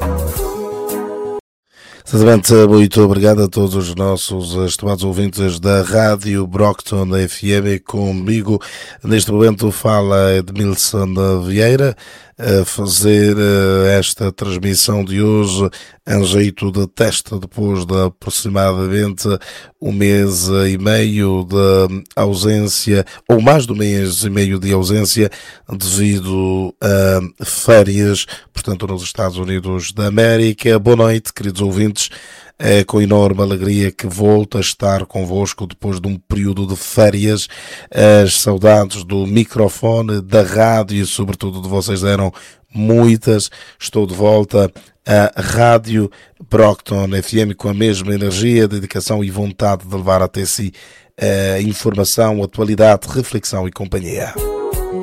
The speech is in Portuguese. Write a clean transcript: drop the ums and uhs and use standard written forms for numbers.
Exatamente, muito obrigado a todos os nossos estimados ouvintes da Rádio Brockton FM. Comigo, neste momento, fala Edmilson Vieira, a fazer esta transmissão de hoje em jeito de teste, depois de aproximadamente um mês e meio de ausência, ou mais de um mês e meio de ausência, devido a férias, portanto, nos Estados Unidos da América. Boa noite, queridos ouvintes. É com enorme alegria que volto a estar convosco depois de um período de férias. As saudades do microfone, da rádio e sobretudo de vocês eram muitas. Estou de volta à Rádio Brockton FM com a mesma energia, dedicação e vontade de levar até si informação, atualidade, reflexão e companhia.